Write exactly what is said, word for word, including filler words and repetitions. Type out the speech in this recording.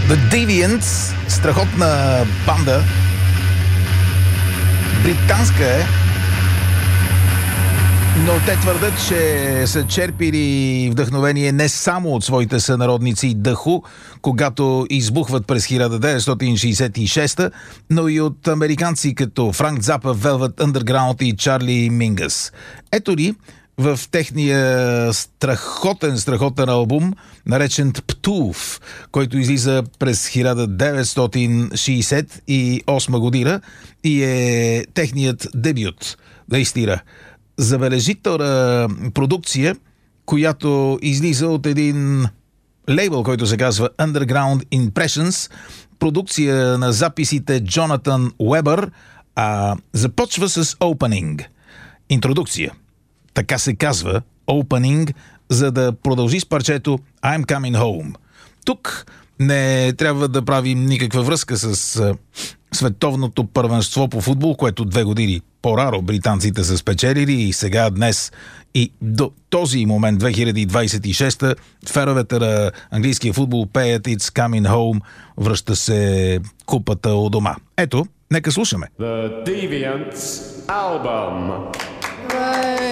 The Deviants, страхотна банда. Британска е, но те твърдят, че са черпили вдъхновение не само от своите сънародници Дъху, когато избухват през хиляда деветстотин шейсет и шеста, но и от американци като Франк Запа, Velvet Underground и Чарли Мингъс. Ето ли в техния страхотен, страхотен албум, наречен Птулв, който излиза през хиляда деветстотин шейсет и осма година и е техният дебют. Наистина, забележителна продукция, която излиза от един лейбъл, който се казва Underground Impressions, продукция на записите Джонатан Уебър, а започва с Opening. Интродукция. Така се казва Opening, за да продължи с парчето I'm Coming Home. Тук не трябва да правим никаква връзка с а, световното първенство по футбол, което две години по-раро британците са спечелили и сега, днес и до този момент, две хиляди двадесет и шеста, феновете на английския футбол пеят It's Coming Home, връща се купата у дома. Ето, нека слушаме. The Deviants Album. Right.